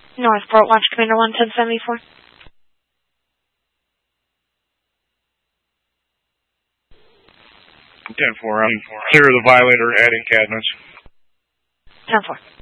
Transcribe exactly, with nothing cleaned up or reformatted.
Northport, Watch Commander one ten seventy-four. ten four, I'm clear of the violator, adding cabinets. ten four.